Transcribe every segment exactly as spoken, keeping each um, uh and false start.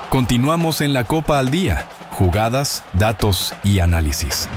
Continuamos en la Copa al Día, jugadas, datos y análisis.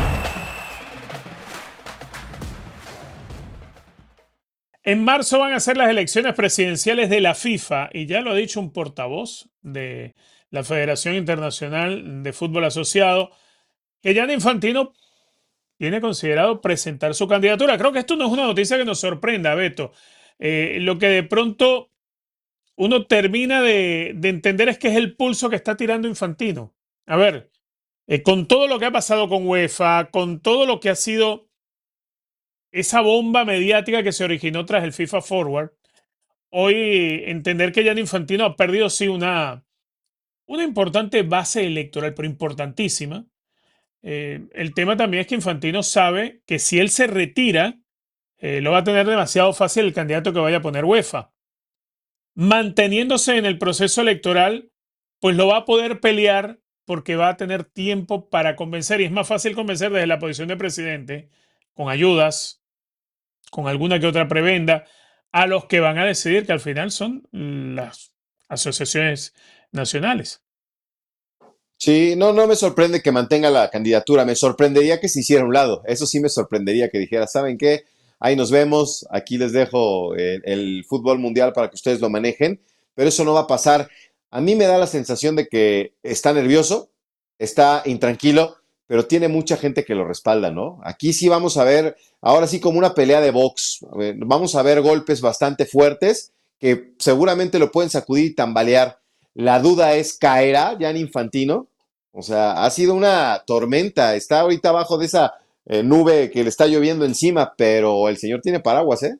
En marzo van a ser las elecciones presidenciales de la FIFA y ya lo ha dicho un portavoz de la Federación Internacional de Fútbol Asociado, que Gianni Infantino tiene considerado presentar su candidatura. Creo que esto no es una noticia que nos sorprenda, Beto. Eh, lo que de pronto uno termina de, de entender es que es el pulso que está tirando Infantino. A ver, eh, con todo lo que ha pasado con UEFA, con todo lo que ha sido esa bomba mediática que se originó tras el FIFA Forward, hoy entender que Gianni Infantino ha perdido sí una, una importante base electoral, pero importantísima. Eh, el tema también es que Infantino sabe que si él se retira, eh, lo va a tener demasiado fácil el candidato que vaya a poner UEFA. Manteniéndose en el proceso electoral, pues lo va a poder pelear porque va a tener tiempo para convencer, y es más fácil convencer desde la posición de presidente, con ayudas, con alguna que otra prebenda, a los que van a decidir, que al final son las asociaciones nacionales. Sí, no, no me sorprende que mantenga la candidatura, me sorprendería que se hiciera a un lado, eso sí me sorprendería que dijera, ¿saben qué? Ahí nos vemos, aquí les dejo el, el fútbol mundial para que ustedes lo manejen, pero eso no va a pasar. A mí me da la sensación de que está nervioso, está intranquilo, pero tiene mucha gente que lo respalda, ¿no? Aquí sí vamos a ver, ahora sí como una pelea de box, vamos a ver golpes bastante fuertes que seguramente lo pueden sacudir y tambalear. La duda es, ¿caerá Gianni Infantino? O sea, ha sido una tormenta, está ahorita abajo de esa eh, nube que le está lloviendo encima, pero el señor tiene paraguas, ¿eh?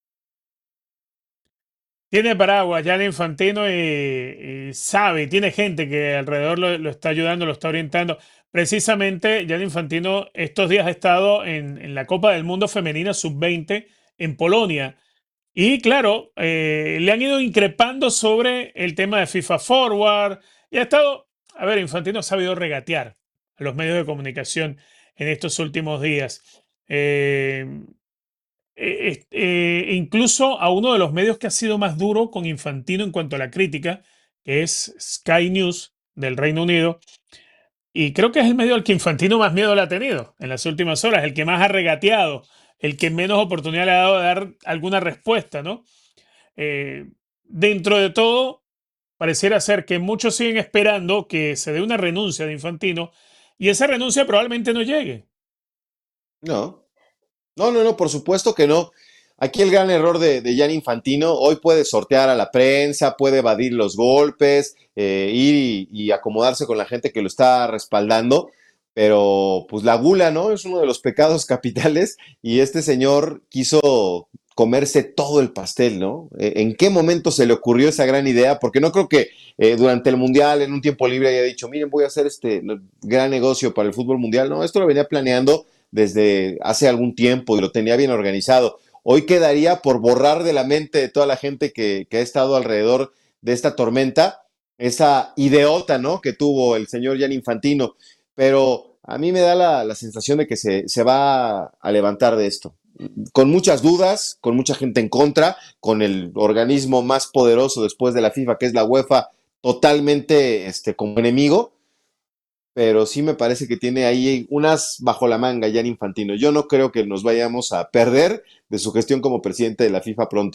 Tiene paraguas Gianni Infantino y, y sabe, tiene gente que alrededor lo, lo está ayudando, lo está orientando. Precisamente, Gianni Infantino estos días ha estado en, en la Copa del Mundo Femenina sub veinte en Polonia. Y claro, eh, le han ido increpando sobre el tema de FIFA Forward. Y ha estado, a ver, Infantino ha sabido regatear a los medios de comunicación en estos últimos días. Eh, eh, eh, incluso a uno de los medios que ha sido más duro con Infantino en cuanto a la crítica, que es Sky News del Reino Unido. Y creo que es el medio al que Infantino más miedo le ha tenido en las últimas horas, el que más ha regateado, el que menos oportunidad le ha dado de dar alguna respuesta, ¿no? Eh, dentro de todo, pareciera ser que muchos siguen esperando que se dé una renuncia de Infantino y esa renuncia probablemente no llegue. No, no, no, no, por supuesto que no. Aquí el gran error de, de Gianni Infantino, hoy puede sortear a la prensa, puede evadir los golpes, eh, ir y, y acomodarse con la gente que lo está respaldando, pero pues la gula, ¿no? Es uno de los pecados capitales y este señor quiso comerse todo el pastel, ¿no? Eh, ¿En qué momento se le ocurrió esa gran idea? Porque no creo que eh, durante el Mundial, en un tiempo libre, haya dicho, miren, voy a hacer este gran negocio para el fútbol mundial. No, esto lo venía planeando desde hace algún tiempo y lo tenía bien organizado. Hoy quedaría por borrar de la mente de toda la gente que, que ha estado alrededor de esta tormenta esa ideota, ¿no?, que tuvo el señor Gianni Infantino. Pero a mí me da la, la sensación de que se, se va a levantar de esto. Con muchas dudas, con mucha gente en contra, con el organismo más poderoso después de la FIFA, que es la UEFA, totalmente este, como enemigo. Pero sí me parece que tiene ahí unas bajo la manga Gianni Infantino. Yo no creo que nos vayamos a perder de su gestión como presidente de la FIFA pronto.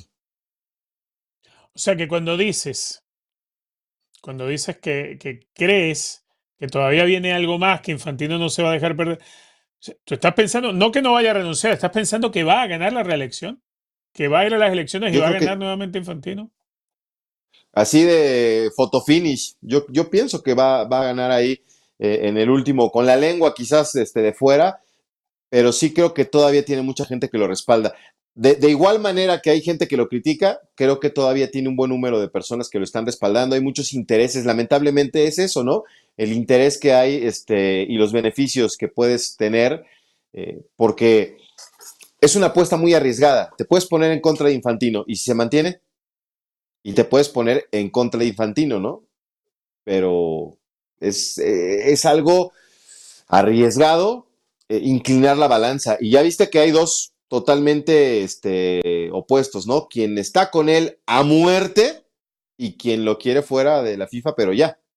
O sea que cuando dices, cuando dices que, que crees que todavía viene algo más, que Infantino no se va a dejar perder, o sea, tú estás pensando, no que no vaya a renunciar, estás pensando que va a ganar la reelección, que va a ir a las elecciones y Yo va a creo ganar que nuevamente Infantino. así de fotofinish, yo, yo pienso que va, va a ganar ahí eh, en el último, con la lengua quizás este, de fuera, pero sí creo que todavía tiene mucha gente que lo respalda. De, de, igual manera que hay gente que lo critica, creo que todavía tiene un buen número de personas que lo están respaldando. Hay muchos intereses, lamentablemente es eso, ¿no? El interés que hay este, y los beneficios que puedes tener, eh, porque es una apuesta muy arriesgada. Te puedes poner en contra de Infantino y si se mantiene, y te puedes poner en contra de Infantino, ¿no? Pero es, eh, es algo arriesgado, eh, inclinar la balanza. Y ya viste que hay dos totalmente este, opuestos, ¿no? Quien está con él a muerte y quien lo quiere fuera de la FIFA, pero ya.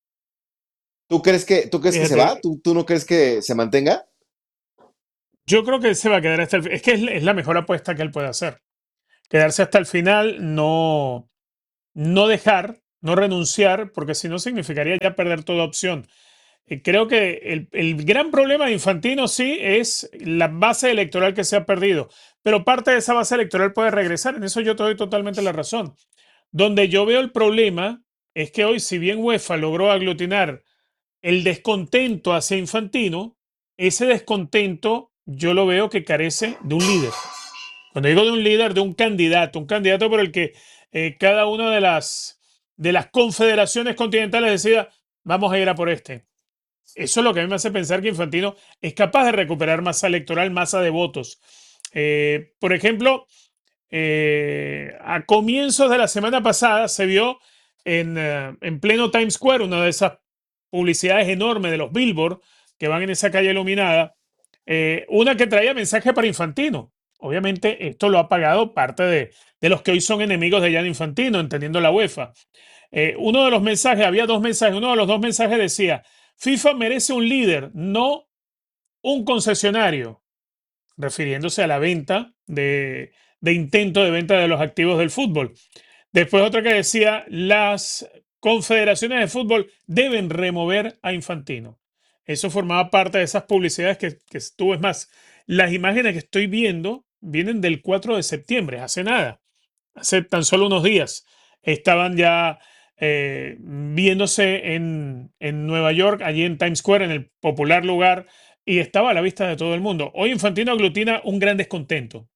¿Tú crees que, tú crees que se va? Fíjate, ¿Tú, tú no crees que se mantenga? yo creo que se va a quedar hasta el final. Es que es, es la mejor apuesta que él puede hacer. Quedarse hasta el final, no, no dejar, no renunciar, porque si no significaría ya perder toda opción. Eh, Creo que el, el gran problema de Infantino sí es la base electoral que se ha perdido, pero parte de esa base electoral puede regresar. En eso yo te doy totalmente la razón. Donde yo veo el problema es que hoy, si bien UEFA logró aglutinar el descontento hacia Infantino, ese descontento yo lo veo que carece de un líder. Cuando digo de un líder, de un candidato, un candidato por el que eh, cada una de las, de las confederaciones continentales decida, vamos a ir a por este. Eso es lo que a mí me hace pensar que Infantino es capaz de recuperar masa electoral, masa de votos. Eh, por ejemplo, eh, a comienzos de la semana pasada se vio en, eh, en pleno Times Square una de esas publicidades enormes de los Billboard que van en esa calle iluminada, eh, una que traía mensaje para Infantino. Obviamente esto lo ha pagado parte de, de los que hoy son enemigos de Gianni Infantino, entendiendo la UEFA. Eh, uno de los mensajes, había dos mensajes, uno de los dos mensajes decía, FIFA merece un líder, no un concesionario, refiriéndose a la venta de, de intento de venta de los activos del fútbol. Después otra que decía, las confederaciones de fútbol deben remover a Infantino. Eso formaba parte de esas publicidades que, que tú, es más, las imágenes que estoy viendo vienen del cuatro de septiembre, hace nada, hace tan solo unos días. Estaban ya eh, viéndose en, en Nueva York, allí en Times Square, en el popular lugar, y estaba a la vista de todo el mundo. Hoy Infantino aglutina un gran descontento.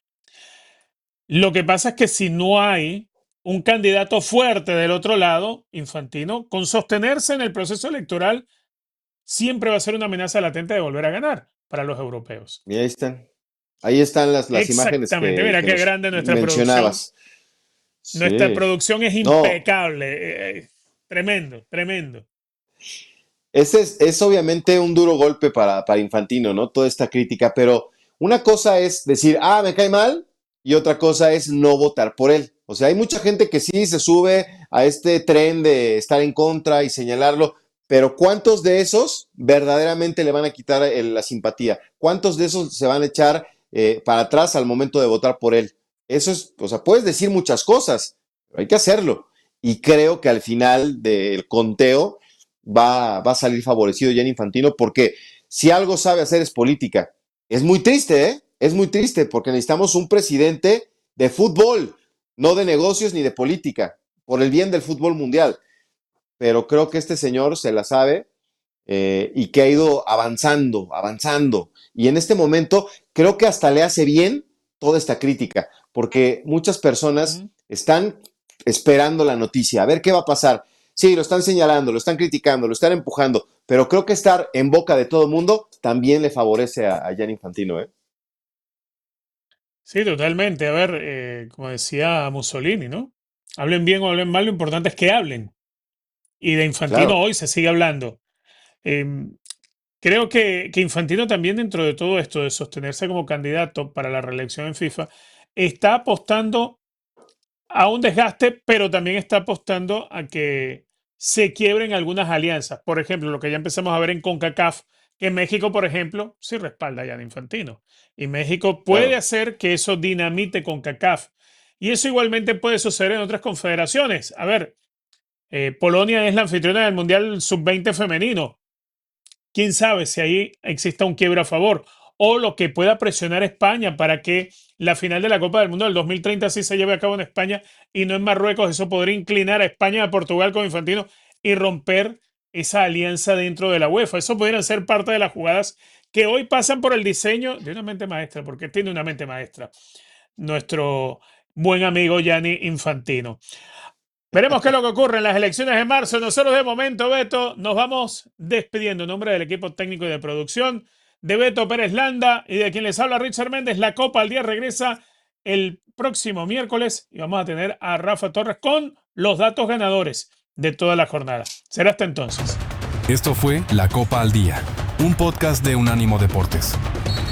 Lo que pasa es que si no hay un candidato fuerte del otro lado, Infantino, con sostenerse en el proceso electoral, siempre va a ser una amenaza latente de volver a ganar para los europeos. Y ahí están. Ahí están las, las imágenes Exactamente. que, Mira que qué nos grande nuestra producción. mencionabas. Nuestra Sí. producción es No, impecable. eh, eh, tremendo, tremendo. ese es, es obviamente un duro golpe para, para Infantino, ¿no? Toda esta crítica, pero una cosa es decir, ah, me cae mal, y otra cosa es no votar por él. O sea, hay mucha gente que sí se sube a este tren de estar en contra y señalarlo, pero ¿cuántos de esos verdaderamente le van a quitar el- la simpatía? ¿Cuántos de esos se van a echar eh, para atrás al momento de votar por él? Eso es, o sea, puedes decir muchas cosas, pero hay que hacerlo. Y creo que al final del conteo va, va a salir favorecido Gianni Infantino, porque si algo sabe hacer es política. Es muy triste, ¿eh? Es muy triste, porque necesitamos un presidente de fútbol, no de negocios ni de política, por el bien del fútbol mundial. Pero creo que este señor se la sabe eh, y que ha ido avanzando, avanzando. Y en este momento creo que hasta le hace bien toda esta crítica, porque muchas personas ¿Mm? están esperando la noticia, a ver qué va a pasar. Sí, lo están señalando, lo están criticando, lo están empujando, pero creo que estar en boca de todo el mundo también le favorece a, a Gianni Infantino, ¿eh? Sí, totalmente. A ver, eh, como decía Mussolini, ¿no? Hablen bien o hablen mal, lo importante es que hablen. Y de Infantino Claro. hoy se sigue hablando. Em, Creo que, que Infantino también dentro de todo esto de sostenerse como candidato para la reelección en FIFA, está apostando a un desgaste, pero también está apostando a que se quiebren algunas alianzas. Por ejemplo, lo que ya empezamos a ver en CONCACAF, que México, por ejemplo, sí respalda a Gianni Infantino. Y México puede Claro. hacer que eso dinamite CONCACAF. Y eso igualmente puede suceder en otras confederaciones. A ver, eh, Polonia es la anfitriona del Mundial sub veinte femenino. Quién sabe si ahí exista un quiebre a favor o lo que pueda presionar a España para que la final de la Copa del Mundo del dos mil treinta sí se lleve a cabo en España y no en Marruecos. Eso podría inclinar a España y a Portugal con Infantino y romper esa alianza dentro de la UEFA. Eso podrían ser parte de las jugadas que hoy pasan por el diseño de una mente maestra, porque tiene una mente maestra, nuestro buen amigo Gianni Infantino. Veremos qué es lo que ocurre en las elecciones de marzo. Nosotros de momento, Beto, nos vamos despidiendo en nombre del equipo técnico y de producción de Beto Pérez Landa y de quien les habla Richard Méndez. La Copa al Día regresa el próximo miércoles y vamos a tener a Rafa Torres con los datos ganadores de toda la jornada. Será hasta entonces. Esto fue La Copa al Día, un podcast de Unánimo Deportes.